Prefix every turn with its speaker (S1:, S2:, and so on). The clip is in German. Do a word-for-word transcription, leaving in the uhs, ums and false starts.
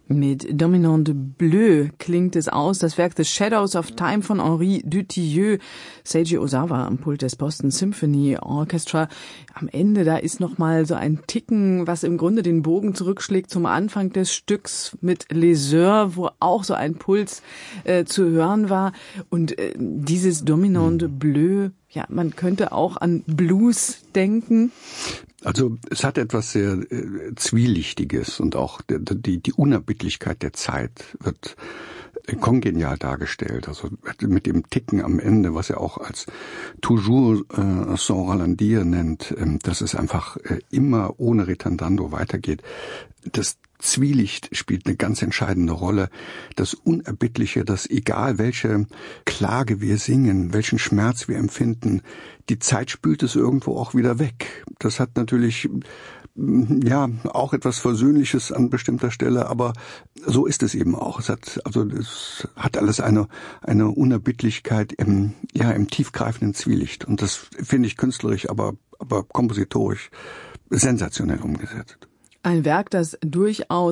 S1: Mit Dominante Bleu klingt es aus, das Werk The Shadows of Time von Henri Dutilleux, Seiji Ozawa am Pult des Boston Symphony Orchestra. Am Ende, da ist nochmal so ein Ticken, was im Grunde den Bogen zurückschlägt zum Anfang des Stücks mit Les Heures, wo auch so ein Puls äh, zu hören war. Und äh, dieses Dominante Bleu, ja, man könnte auch an Blues denken.
S2: Also es hat etwas sehr äh, Zwielichtiges und auch die, die, die Unerbittlichkeit der Zeit wird äh, kongenial dargestellt. Also mit dem Ticken am Ende, was er auch als toujours äh, sans ralentir nennt, äh, dass es einfach äh, immer ohne Retardando weitergeht. Das Zwielicht spielt eine ganz entscheidende Rolle. Das Unerbittliche, das egal welche Klage wir singen, welchen Schmerz wir empfinden, die Zeit spült es irgendwo auch wieder weg. Das hat natürlich ja auch etwas Versöhnliches an bestimmter Stelle, aber so ist es eben auch. Es hat also es hat alles eine eine Unerbittlichkeit im ja im tiefgreifenden Zwielicht und das finde ich künstlerisch, aber aber kompositorisch sensationell umgesetzt.
S1: Ein Werk, das durchaus